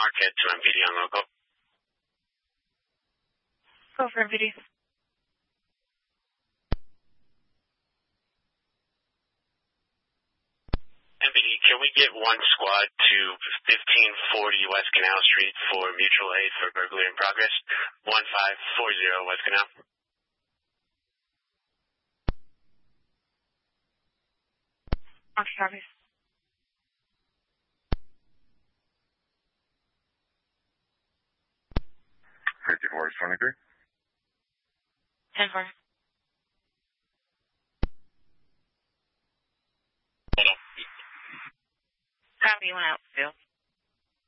Marquette to MPD on local. Go for MPD. MPD, can we get one squad to 1540 West Canal Street for mutual aid for burglary in progress? 1540 West Canal. Marquette copies. 54 is 23. 10-4. Copy, you went out, Phil.